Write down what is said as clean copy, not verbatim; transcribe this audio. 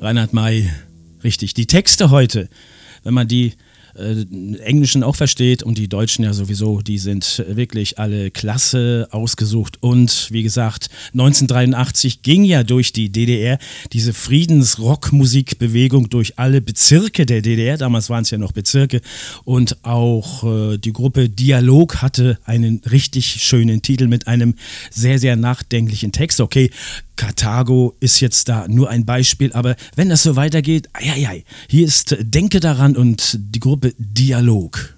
Reinhard May, richtig. Die Texte heute, wenn man die Englischen auch versteht und die Deutschen ja sowieso, die sind wirklich alle klasse ausgesucht. Und wie gesagt, 1983 ging ja durch die DDR diese Friedensrockmusikbewegung durch alle Bezirke der DDR, damals waren es ja noch Bezirke, und auch die Gruppe Dialog hatte einen richtig schönen Titel mit einem sehr, sehr nachdenklichen Text. Okay, Karthago ist jetzt da nur ein Beispiel, aber wenn das so weitergeht, hier ist Denke daran und die Gruppe Dialog.